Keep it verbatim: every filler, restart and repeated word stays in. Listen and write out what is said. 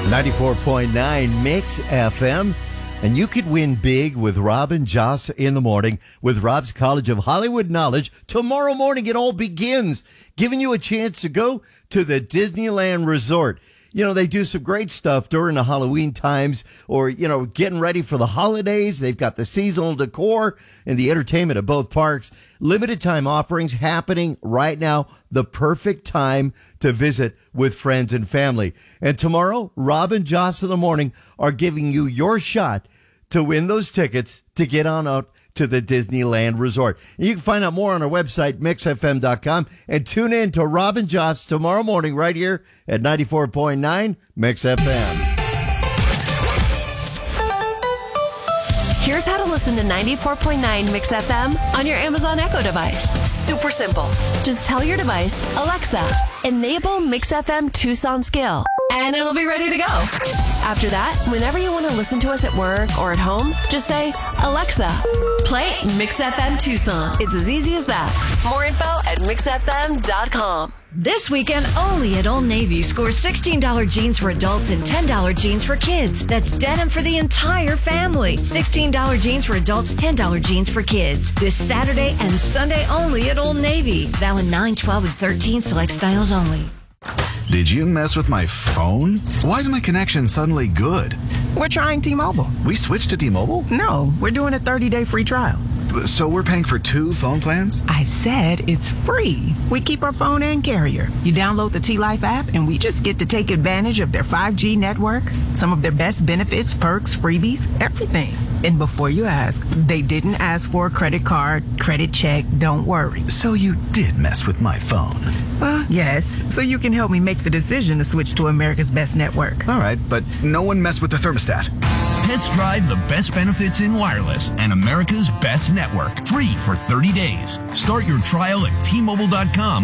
ninety-four point nine Mix F M. And you could win big with Rob and Joss in the morning with Rob's College of Hollywood Knowledge. Tomorrow morning, it all begins, giving you a chance to go to the Disneyland Resort. You know, they do some great stuff during the Halloween times or, you know, getting ready for the holidays. They've got the seasonal decor and the entertainment at both parks. Limited time offerings happening right now. The perfect time to visit with friends and family. And tomorrow, Rob and Joss in the morning are giving you your shot to win those tickets to get on out to the Disneyland Resort. And you can find out more on our website, mix f m dot com, and tune in to Rob and Joss tomorrow morning right here at ninety-four point nine Mix F M. Here's how to listen to ninety-four point nine Mix F M on your Amazon Echo device. Super simple. Just tell your device, Alexa, enable Mix F M Tucson skill, and it'll be ready to go. After that, whenever you want to listen to us at work or at home, just say, Alexa, play Mix F M Tucson. It's as easy as that. More info at mix f m dot com. This weekend, only at Old Navy, score sixteen dollars jeans for adults and ten dollars jeans for kids. That's denim for the entire family. sixteen dollars jeans for adults, ten dollars jeans for kids. This Saturday and Sunday only at Old Navy. Valid nine, twelve, and thirteen, select styles only. Did you mess with my phone? Why is my connection suddenly good? We're trying T-Mobile. We switched to T-Mobile? No, we're doing a thirty-day free trial. So we're paying for two phone plans? I said it's free. We keep our phone and carrier. You download the T-Life app, and we just get to take advantage of their five G network, some of their best benefits, perks, freebies, everything. And before you ask, they didn't ask for a credit card, credit check, don't worry. So you did mess with my phone? Well, yes. So you can help me make the decision to switch to America's best network. All right, but no one messed with the thermostat. Test drive the best benefits in wireless and America's best network. Free for thirty days. Start your trial at T Mobile dot com.